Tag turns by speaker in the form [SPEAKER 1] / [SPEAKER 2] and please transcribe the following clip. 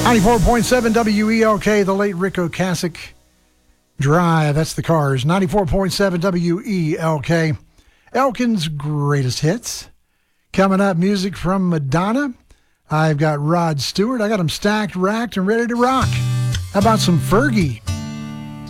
[SPEAKER 1] 94.7 WELK, the late Rick Ocasek Drive. That's the Cars. 94.7 WELK. Elkin's greatest hits. Coming up, music from Madonna. I've got Rod Stewart. I got him stacked, racked, and ready to rock. How about some Fergie?